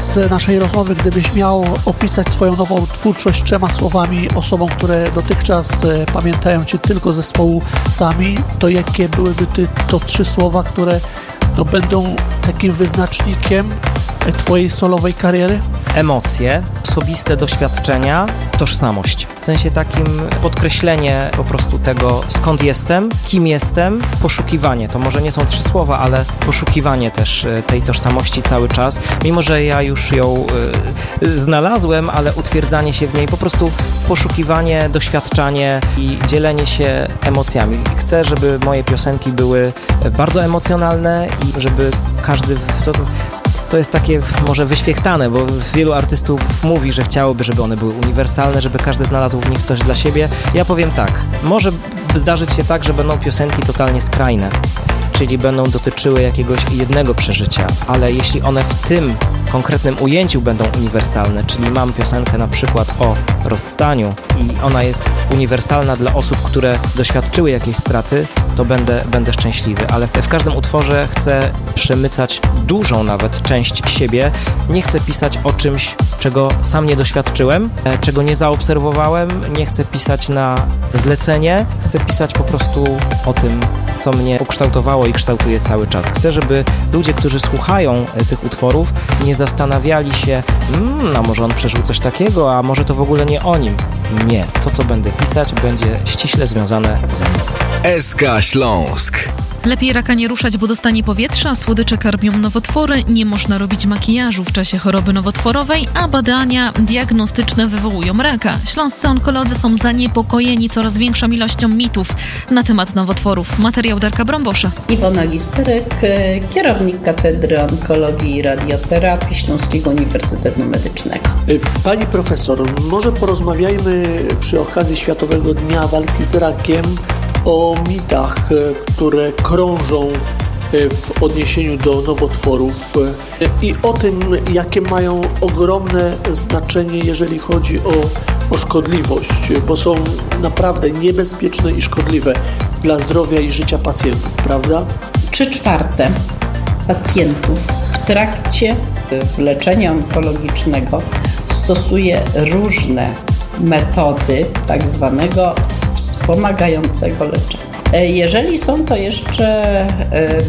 podczas naszej rozmowy, gdybyś miał opisać swoją nową twórczość 3 słowami osobom, które dotychczas pamiętają Cię tylko z zespołu Sami, to jakie byłyby to 3 słowa, które będą takim wyznacznikiem Twojej solowej kariery? Emocje, osobiste doświadczenia, tożsamość. W sensie takim podkreślenie po prostu tego, skąd jestem, kim jestem, poszukiwanie. To może nie są 3 słowa, ale poszukiwanie też tej tożsamości cały czas. Mimo że ja już ją znalazłem, ale utwierdzanie się w niej, po prostu poszukiwanie, doświadczanie i dzielenie się emocjami. Chcę, żeby moje piosenki były bardzo emocjonalne i żeby każdy... To jest takie może wyświechtane, bo wielu artystów mówi, że chciałoby, żeby one były uniwersalne, żeby każdy znalazł w nich coś dla siebie. Ja powiem tak, może zdarzyć się tak, że będą piosenki totalnie skrajne, czyli będą dotyczyły jakiegoś jednego przeżycia, ale jeśli one w tym konkretnym ujęciu będą uniwersalne, czyli mam piosenkę na przykład o rozstaniu i ona jest uniwersalna dla osób, które doświadczyły jakiejś straty, to będę szczęśliwy, ale w każdym utworze chcę przemycać dużą nawet część siebie. Nie chcę pisać o czymś, czego sam nie doświadczyłem, czego nie zaobserwowałem, nie chcę pisać na zlecenie, chcę pisać po prostu o tym, co mnie ukształtowało i kształtuje cały czas. Chcę, żeby ludzie, którzy słuchają tych utworów, nie zastanawiali się, a może on przeżył coś takiego, a może to w ogóle nie o nim. Nie. To, co będę pisać, będzie ściśle związane ze mną. SK Śląsk. Lepiej raka nie ruszać, bo dostanie powietrza, słodycze karmią nowotwory, nie można robić makijażu w czasie choroby nowotworowej, a badania diagnostyczne wywołują raka. Śląscy onkolodzy są zaniepokojeni coraz większą ilością mitów na temat nowotworów. Materiał Darka Brąbosza. Iwona Listerek, kierownik Katedry Onkologii i Radioterapii Śląskiego Uniwersytetu Medycznego. Pani profesor, może porozmawiajmy przy okazji Światowego Dnia Walki z Rakiem o mitach, które krążą w odniesieniu do nowotworów i o tym, jakie mają ogromne znaczenie, jeżeli chodzi o szkodliwość, bo są naprawdę niebezpieczne i szkodliwe dla zdrowia i życia pacjentów, prawda? 3/4 pacjentów w trakcie leczenia onkologicznego stosuje różne metody tak zwanego wspomagającego leczenia. Jeżeli są to jeszcze